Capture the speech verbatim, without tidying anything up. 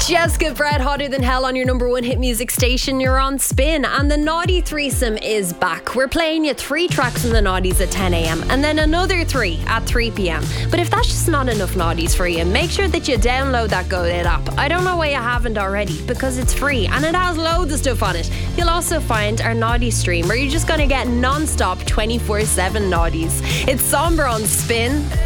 Jessica Brett, Hotter Than Hell on your number one hit music station. You're on Spin, and the Naughty Threesome is back. We're playing you three tracks from the Naughties at ten a.m. and then another three at three p.m. But if that's just not enough Naughties for you, make sure that you download that GoDaddy app. I don't know why you haven't already, because it's free and it has loads of stuff on it. You'll also find our Naughty stream, where you're just going to get non-stop twenty-four seven Naughties. It's Somber on Spin.